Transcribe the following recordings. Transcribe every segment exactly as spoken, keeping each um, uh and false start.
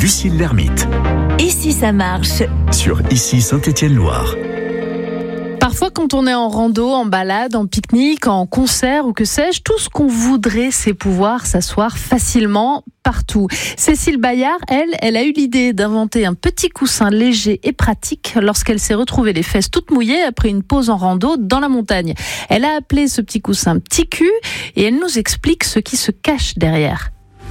Lucille Lermite. Et si ça marche? Sur Ici Saint-Étienne-Loire. Parfois, quand on est en rando, en balade, en pique-nique, en concert ou que sais-je, tout ce qu'on voudrait, c'est pouvoir s'asseoir facilement partout. Cécile Bayard, elle, elle a eu l'idée d'inventer un petit coussin léger et pratique lorsqu'elle s'est retrouvée les fesses toutes mouillées après une pause en rando dans la montagne. Elle a appelé ce petit coussin Petit Cul et elle nous explique ce qui se cache derrière.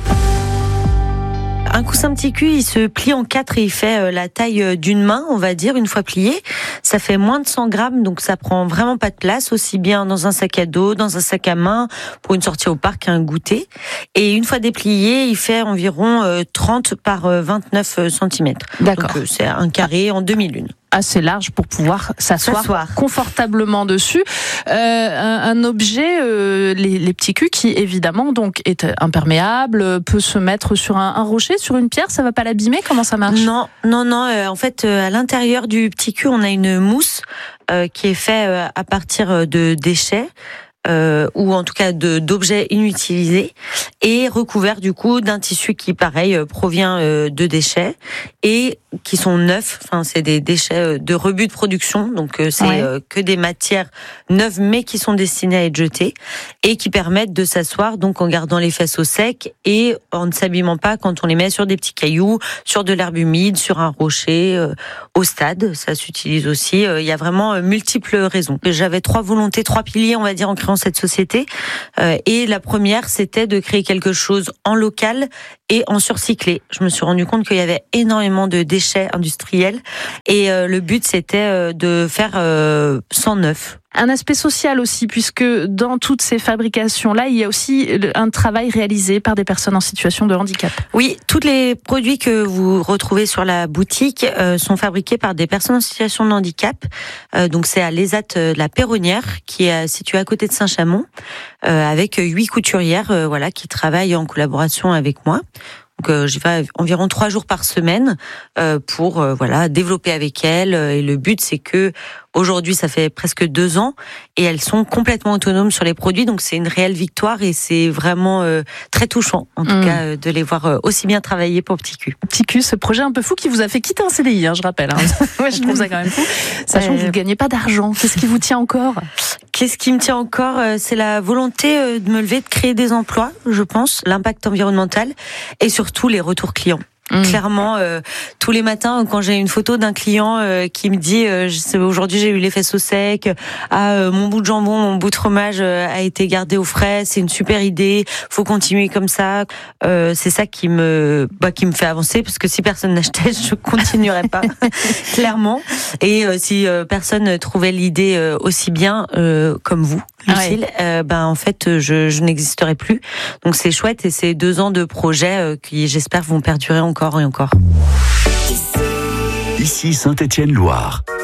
Un coussin Petit Cul, il se plie en quatre et il fait la taille d'une main, on va dire, une fois plié. Ça fait moins de cent grammes, donc ça prend vraiment pas de place, aussi bien dans un sac à dos, dans un sac à main, pour une sortie au parc, un goûter. Et une fois déplié, il fait environ trente par vingt-neuf centimètres. D'accord. Donc c'est un carré en demi-lune. Assez large pour pouvoir s'asseoir, s'asseoir. confortablement dessus. Euh, un, un objet, euh, les, les petits culs, qui évidemment donc est imperméable, peut se mettre sur un, un rocher, sur une pierre, ça va pas l'abîmer? Comment ça marche? Non, non, non. Euh, en fait, euh, à l'intérieur du petit cul, on a une mousse euh, qui est faite euh, à partir de déchets. Euh, ou en tout cas de, d'objets inutilisés et recouvert du coup d'un tissu qui pareil euh, provient euh, de déchets et qui sont neufs, enfin c'est des déchets de rebut de production, donc euh, c'est ouais. euh, que des matières neuves mais qui sont destinées à être jetées et qui permettent de s'asseoir donc en gardant les fesses au sec et en ne s'abîmant pas quand on les met sur des petits cailloux, sur de l'herbe humide, sur un rocher, euh, au stade, ça s'utilise aussi. Euh, il y a vraiment euh, multiples raisons. J'avais trois volontés, trois piliers on va dire en créant cette société euh, et la première c'était de créer quelque chose en local et en surcyclé. Je me suis rendu compte qu'il y avait énormément de déchets industriels et euh, le but c'était euh, de faire euh, sans neuf. Un aspect social aussi, puisque dans toutes ces fabrications-là, il y a aussi un travail réalisé par des personnes en situation de handicap. Oui, tous les produits que vous retrouvez sur la boutique euh, sont fabriqués par des personnes en situation de handicap. Euh, donc c'est à l'ESAT de la Perronnière, qui est située à côté de Saint-Chamond, euh, avec huit couturières euh, voilà, qui travaillent en collaboration avec moi. Donc euh, j'y vais environ trois jours par semaine euh, pour euh, voilà développer avec elles. Et le but c'est que aujourd'hui ça fait presque deux ans et elles sont complètement autonomes sur les produits. Donc c'est une réelle victoire et c'est vraiment euh, très touchant en tout mmh. cas euh, de les voir euh, aussi bien travailler pour Petit Cul. Petit Cul, ce projet un peu fou qui vous a fait quitter un C D I, hein, je rappelle. Hein. Ouais, je trouve ça quand même fou. Sachant euh... que vous ne gagnez pas d'argent. Qu'est-ce qui vous tient encore? Qu'est-ce qui me tient encore? C'est la volonté de me lever, de créer des emplois, je pense, l'impact environnemental et surtout les retours clients. Mmh. Clairement, euh, tous les matins, quand j'ai une photo d'un client euh, qui me dit euh, aujourd'hui j'ai eu les fesses au sec, ah, euh, mon bout de jambon, mon bout de fromage euh, a été gardé au frais, c'est une super idée, faut continuer comme ça. Euh, c'est ça qui me, bah, qui me fait avancer parce que si personne n'achetait, je continuerais pas, clairement. Et euh, si euh, personne trouvait l'idée euh, aussi bien euh, comme vous, Lucille, ah ouais. euh, ben en fait je, je n'existerai plus. Donc c'est chouette et c'est deux ans de projet euh, qui j'espère vont perdurer encore et encore. Ici Saint-Étienne-Loire.